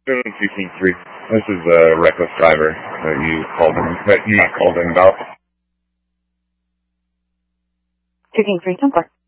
3. This is a reckless driver that you not called in about. 2 King 3, 10-4.